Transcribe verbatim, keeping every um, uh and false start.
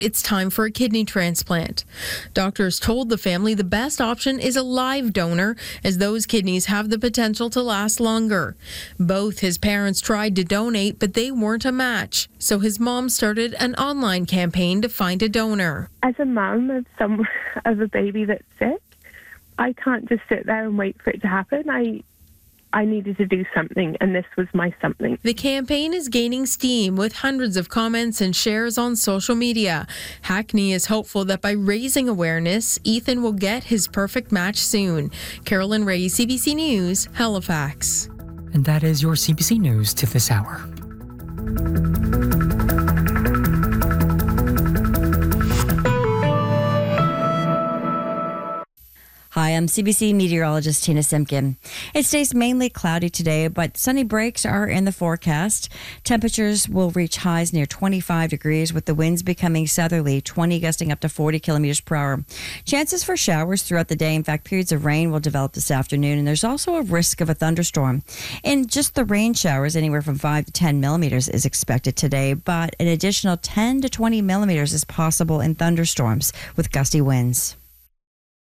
it's time for a kidney transplant. Doctors told the family the best option is a live donor, as those kidneys have the potential to last longer. Both his parents tried to donate, but they weren't a match. So his mom started an online campaign to find a donor. As a mum of some of a baby that's sick, I can't just sit there and wait for it to happen. I I needed to do something, and this was my something. The campaign is gaining steam with hundreds of comments and shares on social media. Hackney is hopeful that by raising awareness, Ethan will get his perfect match soon. Carolyn Ray, C B C News, Halifax. And that is your C B C News to this hour. Hi, I'm C B C meteorologist Tina Simpkin. It stays mainly cloudy today, but sunny breaks are in the forecast. Temperatures will reach highs near twenty-five degrees, with the winds becoming southerly, twenty gusting up to forty kilometers per hour. Chances for showers throughout the day. In fact, periods of rain will develop this afternoon, and there's also a risk of a thunderstorm. In just the rain showers, anywhere from five to ten millimeters is expected today, but an additional ten to twenty millimeters is possible in thunderstorms with gusty winds.